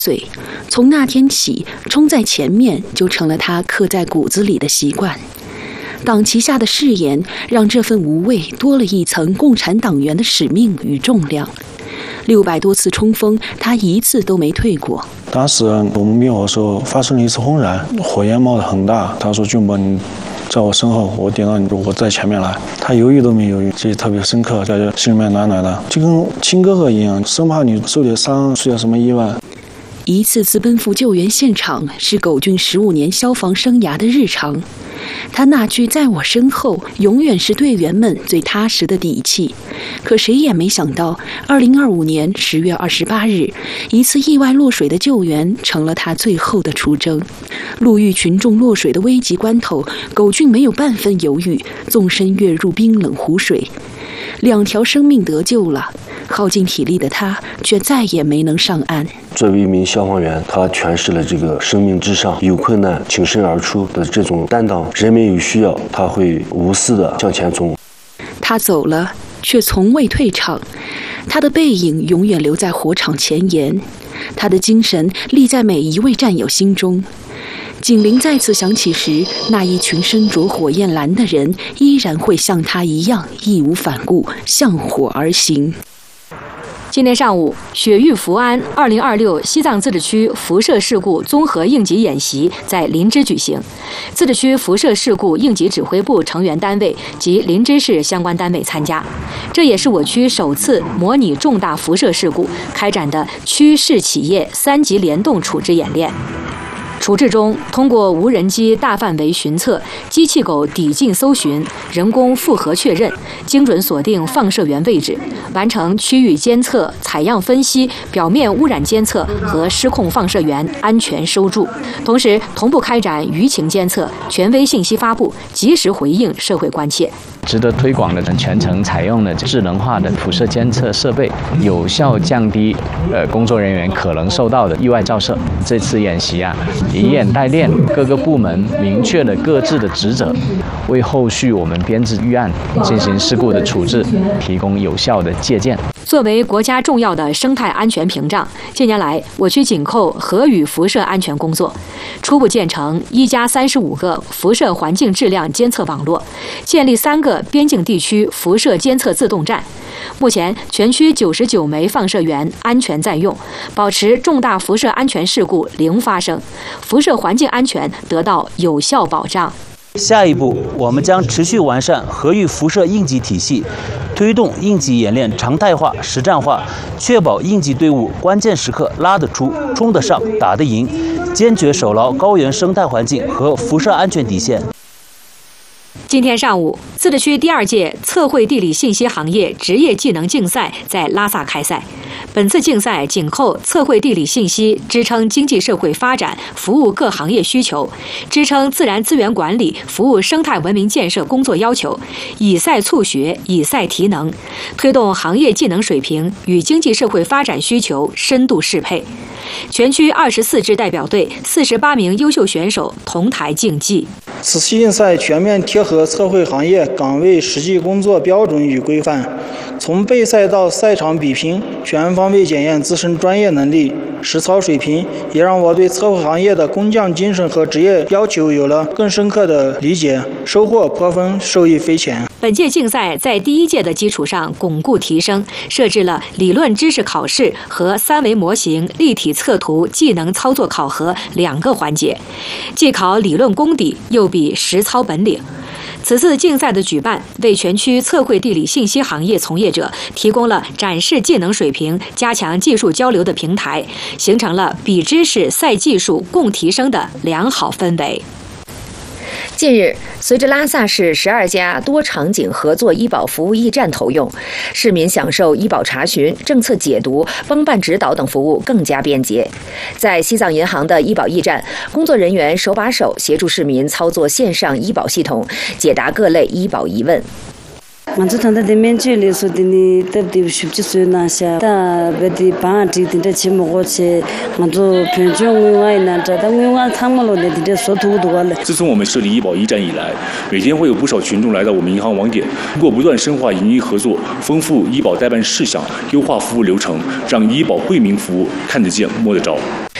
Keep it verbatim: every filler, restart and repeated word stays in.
岁，从那天起，冲在前面就成了他刻在骨子里的习惯。党旗下的誓言，让这份无畏多了一层共产党员的使命与重量。六百多次冲锋，他一次都没退过。 当时我们灭火的时候发生了一次轰然，火焰冒得很大。他说：“俊博，你在我身后，我点到你，我在前面来。”他犹豫都没犹豫，记忆特别深刻，感觉心里面暖暖的，就跟亲哥哥一样，生怕你受点伤，出点什么意外。 一次次奔赴救援现场，是苟俊十五年消防生涯的日常。他那句在我身后，永远是队员们最踏实的底气。可谁也没想到，二零二五年十月二十八日，一次意外落水的救援成了他最后的出征。陆遇群众落水的危急关头，苟俊没有半分犹豫，纵身跃入冰冷湖水。两条生命得救了，耗尽体力的他却再也没能上岸。 作为一名消防员，他诠释了这个生命至上、有困难挺身而出的这种担当。人民有需要，他会无私地向前冲。 他走了，却从未退场，他的背影永远留在火场前沿，他的精神立在每一位战友心中。警铃再次响起时，那一群身着火焰蓝的人依然会像他一样义无反顾，向火而行。 今天上午，雪域福安二零二六西藏自治区辐射事故综合应急演习在林芝举行，自治区辐射事故应急指挥部成员单位及林芝市相关单位参加，这也是我区首次模拟重大辐射事故开展的区市企业三级联动处置演练。处置中，通过无人机大范围巡测、机器狗抵近搜寻、人工复核确认，精准锁定放射源位置，完成区域监测、采样分析、表面污染监测和失控放射源安全收住。同时，同步开展舆情监测、权威信息发布，及时回应社会关切。 值得推广的，全程采用了智能化的辐射监测设备，有效降低呃工作人员可能受到的意外照射。这次演习啊，以演代练，各个部门明确了各自的职责，为后续我们编制预案、进行事故的处置提供有效的借鉴。 作为国家重要的生态安全屏障，近年来我区紧扣核与辐射安全工作，初步建成一加三十五个辐射环境质量监测网络，建立三个边境地区辐射监测自动站。目前，全区九十九枚放射源安全在用，保持重大辐射安全事故零发生，辐射环境安全得到有效保障。 下一步，我们将持续完善核域辐射应急体系，推动应急演练常态化、实战化，确保应急队伍关键时刻拉得出、冲得上、打得赢，坚决守牢高原生态环境和辐射安全底线。 今天上午，自治区第二届测绘地理信息行业职业技能竞赛在拉萨开赛。本次竞赛紧扣测绘地理信息支撑经济社会发展、服务各行业需求，支撑自然资源管理、服务生态文明建设工作要求，以赛促学，以赛提能，推动行业技能水平与经济社会发展需求深度适配。全区二十四支代表队、四十八名优秀选手同台竞技。 此次竞赛全面贴合测绘行业岗位实际工作标准与规范，从备赛到赛场比拼，全方位检验自身专业能力、实操水平，也让我对测绘行业的工匠精神和职业要求有了更深刻的理解，收获颇丰，受益匪浅。 本届竞赛在第一届的基础上巩固提升，设置了理论知识考试和三维模型立体测图技能操作考核两个环节，既考理论功底，又比实操本领。此次竞赛的举办，为全区测绘地理信息行业从业者提供了展示技能水平、加强技术交流的平台，形成了比知识、赛技术共提升的良好氛围。 近日，随着拉萨市十二家多场景合作医保服务驿站投用，市民享受医保查询、政策解读、帮办指导等服务更加便捷。在西藏银行的医保驿站，工作人员手把手协助市民操作线上医保系统，解答各类医保疑问。 먼저 단다 대면줄에서 되니 답디 쉽지 수나샤 다 베디 바티 딘데 치모고체 먼저 편중외와이나 자당외와 탕물로 내디데 소투도알 自从我们设立医保一站以来，每天会有不少群众来到我们银行网点，通过不断深化营医合作，丰富医保代办事项，优化服务流程，让医保惠民服务看得见、摸得着。